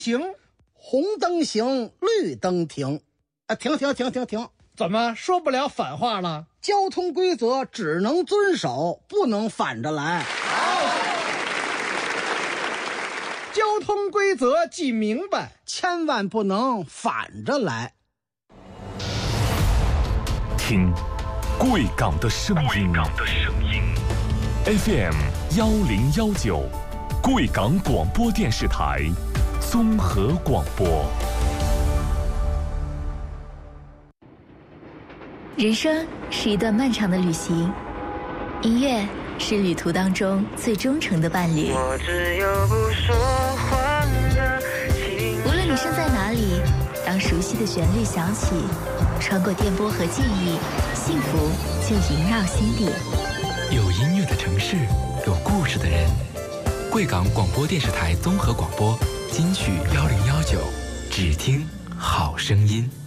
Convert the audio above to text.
行， 红灯行，绿灯停。停！ 怎么说不了反话了？ 交通规则只能遵守，不能反着来。 交通规则记明白， 千万不能反着来。 听贵港的声音，FM 1019，贵港广播电视台综合广播。 人生是一段漫长的旅行，音乐是旅途当中最忠诚的伴侣。 我只有不说话的情无论你身在哪里，当熟悉的旋律响起，穿过电波和记忆，幸福就萦绕心底。 有音乐的城市，有故事的人。贵港广播电视台综合广播金曲1019，只听好声音。